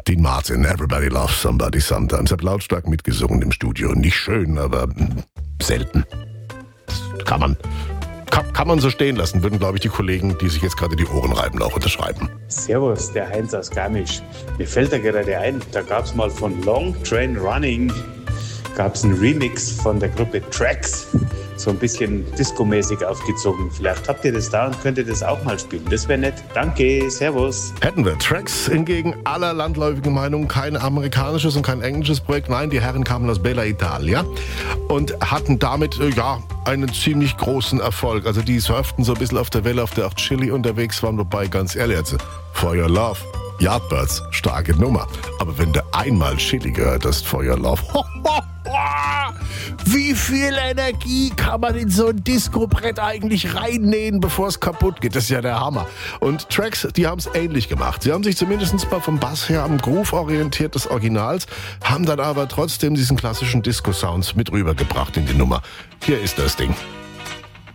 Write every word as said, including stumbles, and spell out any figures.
Dean Martin, Everybody Loves Somebody Sometimes. Hab lautstark mitgesungen im Studio. Nicht schön, aber mh, selten. Das kann man, kann, kann man so stehen lassen, würden, glaube ich, die Kollegen, die sich jetzt gerade die Ohren reiben, auch unterschreiben. Servus, der Heinz aus Garmisch. Mir fällt da gerade ein, da gab es mal von Long Train Running gab es einen Remix von der Gruppe Tracks. So ein bisschen discomäßig aufgezogen. Vielleicht habt ihr das da und könnt ihr das auch mal spielen. Das wäre nett. Danke, servus. Hätten wir. Tracks hingegen aller landläufigen Meinung kein amerikanisches und kein englisches Projekt. Nein, die Herren kamen aus Bella Italia und hatten damit, äh, ja, einen ziemlich großen Erfolg. Also die surften so ein bisschen auf der Welle, auf der auch Chili unterwegs waren. Wobei, ganz ehrlich, also, For Your Love, Yardbirds, starke Nummer. Aber wenn du einmal Chili gehört hast, For Your Love, ho, ho, ho, wie viel Energie kann man in so ein Disco-Brett eigentlich reinnähen, bevor es kaputt geht? Das ist ja der Hammer. Und Tracks, die haben es ähnlich gemacht. Sie haben sich zumindest mal vom Bass her am Groove orientiert des Originals, haben dann aber trotzdem diesen klassischen Disco-Sounds mit rübergebracht in die Nummer. Hier ist das Ding.